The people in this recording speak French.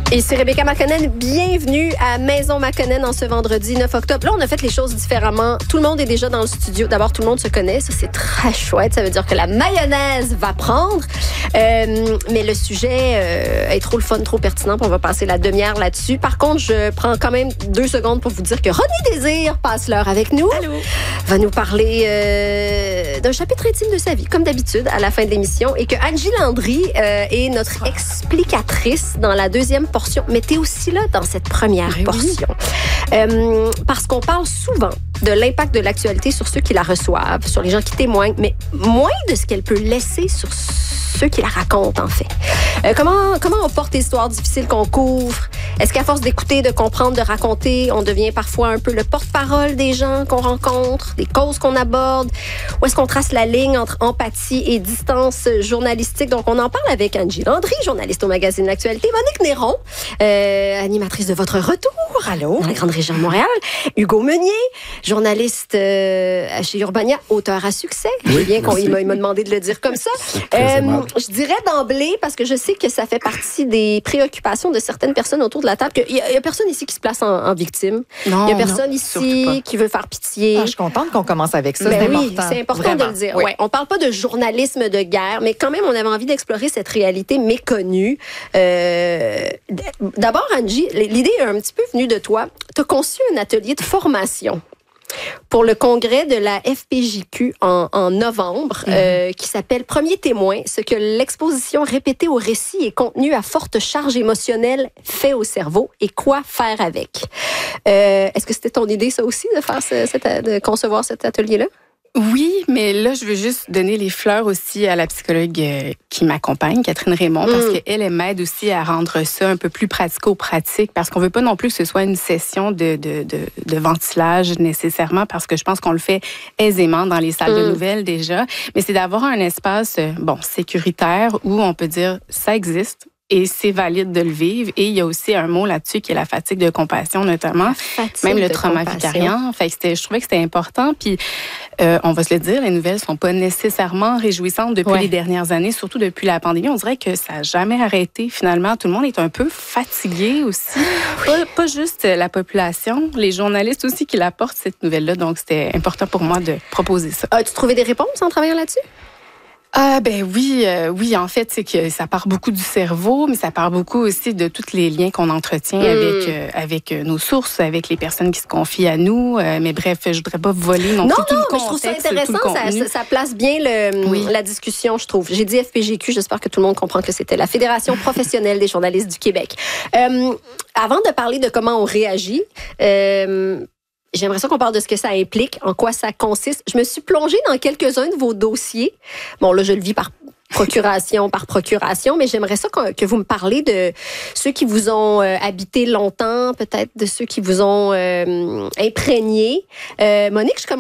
Et c'est Rebecca McConnell. Bienvenue à Maison McConnell en ce vendredi 9 octobre. Là, on a fait les choses différemment. Tout le monde est déjà dans le studio. D'abord, tout le monde se connaît. Ça, c'est très chouette. Ça veut dire que la mayonnaise va prendre. Mais le sujet est trop le fun, trop pertinent. Puis on va passer la demi-heure là-dessus. Par contre, je prends quand même 2 secondes pour vous dire que René Désir passe l'heure avec nous. Allô. Va nous parler d'un chapitre intime de sa vie, comme d'habitude, à la fin de l'émission. Et que Angie Landry est notre explicatrice dans la deuxième portion. Mais tu es aussi là dans cette première portion. Parce qu'on parle souvent de l'impact de l'actualité sur ceux qui la reçoivent, sur les gens qui témoignent, mais moins de ce qu'elle peut laisser sur ceux qui la racontent, en fait. Comment on porte les histoires difficiles qu'on couvre? Est-ce qu'à force d'écouter, de comprendre, de raconter, on devient parfois un peu le porte-parole des gens qu'on rencontre, des causes qu'on aborde? Ou est-ce qu'on trace la ligne entre empathie et distance journalistique? Donc, on en parle avec Angie Landry, journaliste au magazine L'Actualité, Monique Néron, animatrice de Votre Retour, allô, dans la grande région de Montréal, Hugo Meunier, journaliste chez Urbania, auteur à succès. Oui, bien qu'il m'a demandé de le dire comme ça. Je dirais d'emblée, parce que je sais que ça fait partie des préoccupations de certaines personnes autour de la table, qu'il n'y a personne ici qui se place en victime. Non, il n'y a personne ici qui veut faire pitié. Je suis contente qu'on commence avec ça. Ben c'est oui, important. c'est important Vraiment. de le dire. Oui. Ouais, on parle pas de journalisme de guerre, mais quand même, on avait envie d'explorer cette réalité méconnue. D'abord, Angie, l'idée est un petit peu venue de toi. Tu as conçu un atelier de formation pour le congrès de la FPJQ en novembre, qui s'appelle « Premier témoin, ce que l'exposition répétée au récit et contenu à forte charge émotionnelle fait au cerveau et quoi faire avec ». Est-ce que c'était ton idée, ça aussi, de faire de concevoir cet atelier-là? Oui, mais là, je veux juste donner les fleurs aussi à la psychologue qui m'accompagne, Catherine Raymond, parce qu'elle m'aide aussi à rendre ça un peu plus pratico-pratique, parce qu'on veut pas non plus que ce soit une session de ventilage nécessairement, parce que je pense qu'on le fait aisément dans les salles de nouvelles déjà, mais c'est d'avoir un espace, sécuritaire où on peut dire ça existe. Et c'est valide de le vivre. Et il y a aussi un mot là-dessus qui est la fatigue de compassion, notamment. Même le trauma vicariant. Fait que je trouvais que c'était important. Puis, on va se le dire, les nouvelles sont pas nécessairement réjouissantes depuis les dernières années, surtout depuis la pandémie. On dirait que ça n'a jamais arrêté, finalement. Tout le monde est un peu fatigué aussi. Pas juste la population, les journalistes aussi qui la portent, cette nouvelle-là. Donc, c'était important pour moi de proposer ça. As-tu trouvé des réponses en travaillant là-dessus? Oui, en fait, c'est que ça part beaucoup du cerveau, mais ça part beaucoup aussi de tous les liens qu'on entretient avec nos sources, avec les personnes qui se confient à nous. Mais bref, je voudrais pas voler non plus tout le contexte. Je trouve ça intéressant, ça place bien la discussion, je trouve. J'ai dit FPJQ, j'espère que tout le monde comprend que c'était la Fédération professionnelle des journalistes du Québec. Avant de parler de comment on réagit, j'aimerais ça qu'on parle de ce que ça implique, en quoi ça consiste. Je me suis plongée dans quelques-uns de vos dossiers. Bon, là, je le vis par procuration, mais j'aimerais ça que vous me parlez de ceux qui vous ont habité longtemps, peut-être de ceux qui vous ont imprégné. Monique, je commence